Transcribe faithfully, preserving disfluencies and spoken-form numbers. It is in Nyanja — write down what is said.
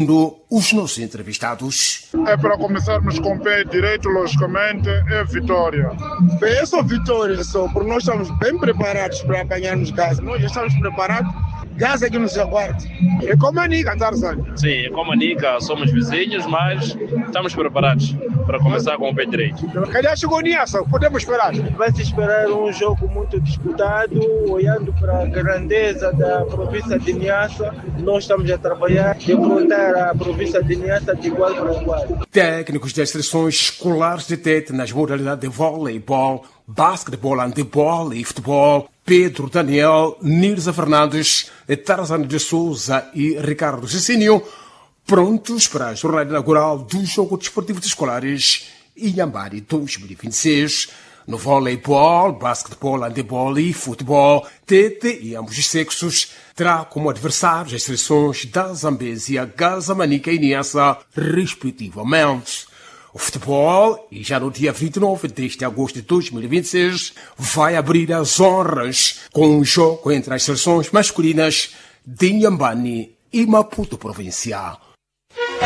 Os nossos entrevistados. É para começarmos com o pé direito, logicamente, é vitória. Bem, é só vitória, só, porque nós estamos bem preparados para apanharmos Gaza. Nós já estamos preparados. Gaza que nos aguarda. É como a Nica, Tarzan. Sim, é como a Nica, somos vizinhos, mas estamos preparados para começar com o pé direito. Cadê chegou Niassa? Podemos esperar. Vai-se esperar um jogo muito disputado, olhando para a grandeza da província de Niassa. Nós estamos a trabalhar e enfrentar a província de Niassa de igual para igual. Técnicos das seleções escolares de Tete nas modalidades de voleibol, basquetebol, handebol e futebol, Pedro Daniel, Nilza Fernandes, Tarzan de Souza e Ricardo Cecínio, prontos para a jornada inaugural do Jogo Desportivo de Escolares Inhambane dois mil e vinte e seis. No voleibol, basquetebol, handebol e futebol, Tete e ambos os sexos terá como adversários as seleções da Zambésia, Gaza, Manica e Niassa, respectivamente. O futebol, e já no dia vinte e nove de agosto de dois mil e vinte e seis, vai abrir as honras com um jogo entre as seleções masculinas de Inhambane e Maputo Provincial.